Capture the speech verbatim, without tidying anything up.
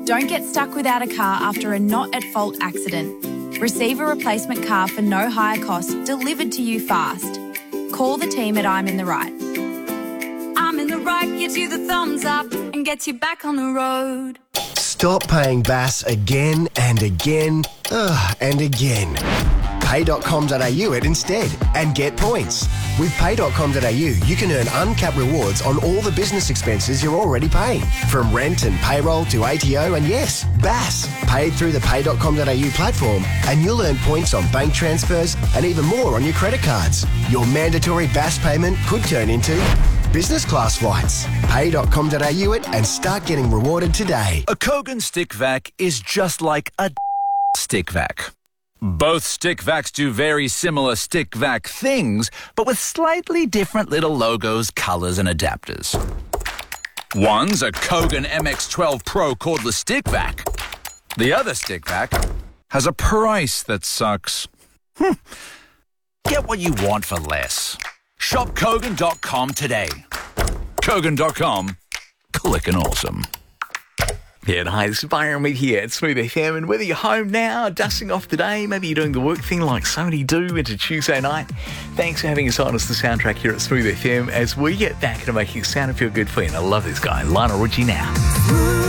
Don't get stuck without a car after a not-at-fault accident. Receive a replacement car for no higher cost delivered to you fast. Call the team at I'm in the Right. I'm in the Right gives you the thumbs up and gets you back on the road. Stop paying B A S again and again ugh, and again. pay dot com dot a u it instead and get points. With pay dot com dot a u, you can earn uncapped rewards on all the business expenses you're already paying, from rent and payroll to A T O and, yes, B A S, paid through the pay dot com dot a u platform, and you'll earn points on bank transfers and even more on your credit cards. Your mandatory B A S payment could turn into business class flights. pay dot com dot a u it and start getting rewarded today. A Kogan stick vac is just like a stick vac. Both stick vacs do very similar stick vac things, but with slightly different little logos, colours and adapters. One's a Kogan M X twelve Pro cordless stick vac. The other stick vac has a price that sucks. Hm. Get what you want for less. Shop Kogan dot com today. Kogan dot com. Clickin' awesome. Yeah, hi, this is Byron Mead here at Smooth F M, and whether you're home now, dusting off the day, maybe you're doing the work thing like so many do into Tuesday night, thanks for having us on as the soundtrack here at Smooth F M as we get back into making sound and feel good for you. And I love this guy, Lionel Richie now.